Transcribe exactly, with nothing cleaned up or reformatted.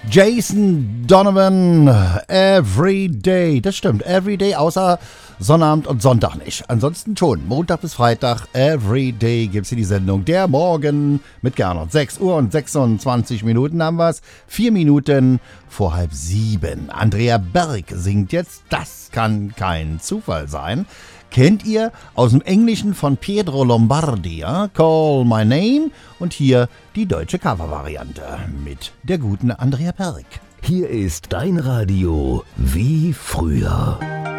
Jason Donovan, Everyday. Das stimmt, Everyday, außer Sonnabend und Sonntag nicht. Ansonsten schon, Montag bis Freitag, Everyday gibt es hier die Sendung. Der Morgen mit Gernot. sechs Uhr und sechsundzwanzig Minuten haben wir es. Vier Minuten vor halb sieben. Andrea Berg singt jetzt, das kann kein Zufall sein. Kennt ihr aus dem Englischen von Pietro Lombardi, ja? Call My Name, und hier die deutsche Covervariante mit der guten Andrea Berg. Hier ist dein Radio wie früher.